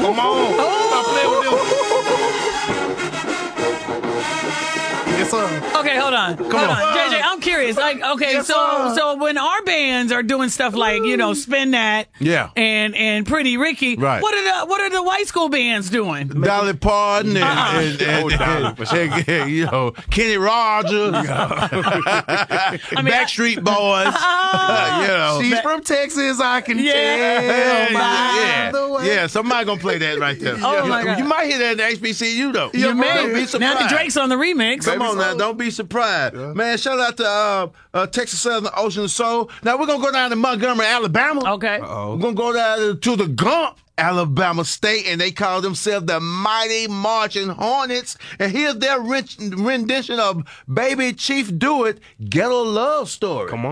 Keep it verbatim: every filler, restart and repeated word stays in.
Come on. Stop playing with them. Yes, sir. Okay, hold on. Come hold on. on. J J, I'm curious. Like, okay, yes, so sir. so when our bands are doing stuff like, you know, Spin That yeah. and and Pretty Ricky, right. what are the what are the white school bands doing? Dolly Parton and, uh-uh. and, and, and, and, and, and you know, Kenny Rogers, I mean, Backstreet Boys. Uh, you know. She's from Texas, I can yeah. tell. Yeah, yeah. yeah. yeah, somebody gonna play that right there. Oh you, my God. you might hear that in the H B C U though. You, you may. Don't be surprised. Now the Drake's on the remix. Come on now, don't be surprised. Yeah. Man, shout out to uh, uh, Texas Southern Ocean Soul. Now we're gonna go down to Montgomery, Alabama. Okay. Uh-oh. We're gonna go down to the Gump, Alabama State, and they call themselves the Mighty Marching Hornets. And here's their rendition of Baby Chief Do It, Ghetto Love Story. Come on.